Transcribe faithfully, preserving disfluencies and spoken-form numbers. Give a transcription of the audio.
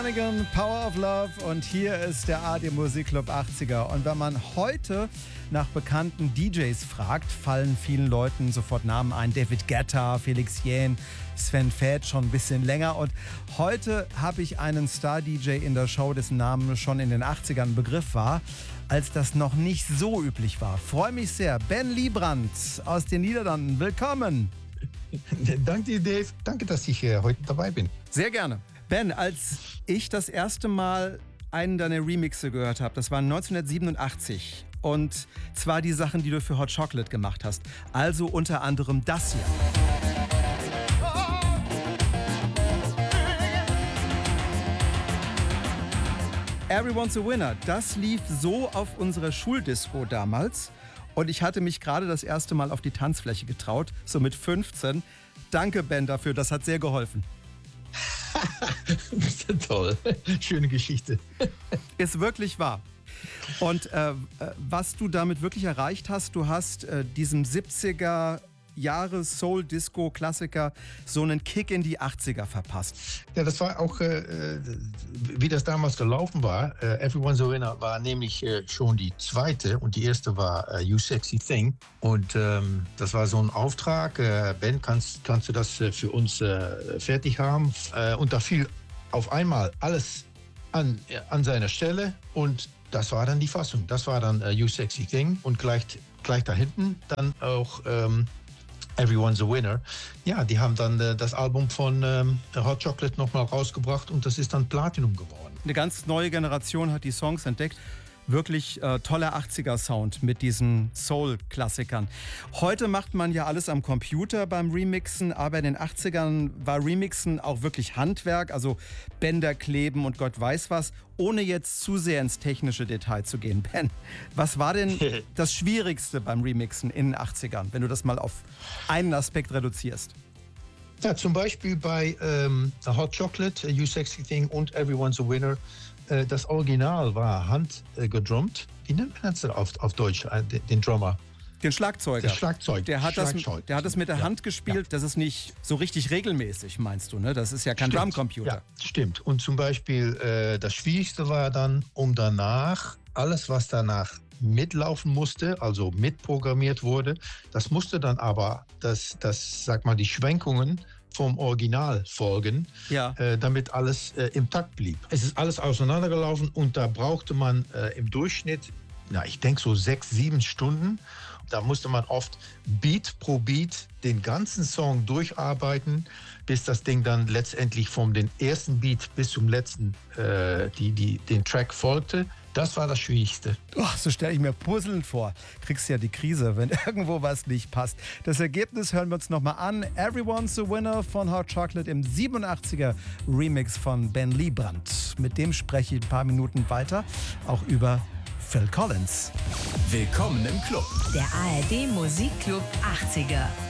Flanagan, Power of Love, und hier ist der A R D Musikclub achtziger. Und wenn man heute nach bekannten D Js fragt, fallen vielen Leuten sofort Namen ein. David Guetta, Felix Jähn, Sven Väth, schon ein bisschen länger. Und heute habe ich einen Star-D J in der Show, dessen Name schon in den achtzigern ein Begriff war, als das noch nicht so üblich war. Freue mich sehr. Ben Liebrand aus den Niederlanden, willkommen. Danke dir, Dave. Danke, dass ich äh, heute dabei bin. Sehr gerne. Ben, als ich das erste Mal einen deiner Remixe gehört habe, das war neunzehnhundertsiebenundachtzig. Und zwar die Sachen, die du für Hot Chocolate gemacht hast. Also unter anderem das hier. Everyone's a Winner. Das lief so auf unserer Schuldisco damals. Und ich hatte mich gerade das erste Mal auf die Tanzfläche getraut, so mit fünfzehn. Danke, Ben, dafür. Das hat sehr geholfen. Das ist toll. Schöne Geschichte. Ist wirklich wahr. Und äh, was du damit wirklich erreicht hast, du hast äh, diesem siebziger Jahre Soul-Disco-Klassiker so einen Kick in die achtziger verpasst. Ja, das war auch, äh, wie das damals gelaufen war. Äh, Everyone's a Winner war nämlich äh, schon die zweite und die erste war äh, You Sexy Thing. Und ähm, das war so ein Auftrag. Äh, Ben, kannst, kannst du das äh, für uns äh, fertig haben? Äh, und da fiel auf einmal alles an, äh, an seiner Stelle und das war dann die Fassung. Das war dann äh, You Sexy Thing und gleich, gleich da hinten dann auch ähm, Everyone's a Winner. Ja, die haben dann äh, das Album von ähm, Hot Chocolate nochmal rausgebracht und das ist dann Platinum geworden. Eine ganz neue Generation hat die Songs entdeckt. Wirklich äh, toller achtziger-Sound mit diesen Soul-Klassikern. Heute macht man ja alles am Computer beim Remixen, aber in den achtzigern war Remixen auch wirklich Handwerk, also Bänder kleben und Gott weiß was, ohne jetzt zu sehr ins technische Detail zu gehen. Ben, was war denn das Schwierigste beim Remixen in den achtzigern, wenn du das mal auf einen Aspekt reduzierst? Ja, zum Beispiel bei ähm, Hot Chocolate, You Sexy Thing und Everyone's a Winner. Äh, das Original war handgedrummt. Äh, Wie nennt man das auf, auf Deutsch, äh, den Drummer? Den Schlagzeuger. Der Schlagzeug. Der hat, Schlagzeug. Das, der hat das mit der ja. Hand gespielt. Ja. Das ist nicht so richtig regelmäßig, meinst du, ne? Das ist ja kein Stimmt. Drumcomputer. Ja, stimmt. Und zum Beispiel, äh, das Schwierigste war dann, um danach, alles was danach mitlaufen musste, also mitprogrammiert wurde, das musste dann aber, das, das sag mal, die Schwenkungen vom Original folgen, ja. äh, damit alles äh, im Takt blieb. Es ist alles auseinandergelaufen und da brauchte man äh, im Durchschnitt, na, ich denke so sechs, sieben Stunden. Da musste man oft Beat pro Beat den ganzen Song durcharbeiten, bis das Ding dann letztendlich vom den ersten Beat bis zum letzten äh, die, die, den Track folgte. Das war das Schwierigste. Oh, so stelle ich mir Puzzeln vor. Kriegst ja die Krise, wenn irgendwo was nicht passt. Das Ergebnis hören wir uns nochmal an. Everyone's a Winner von Hot Chocolate im siebenundachtziger Remix von Ben Liebrand. Mit dem spreche ich ein paar Minuten weiter, auch über Phil Collins. Willkommen im Club. Der A R D Musikclub achtziger.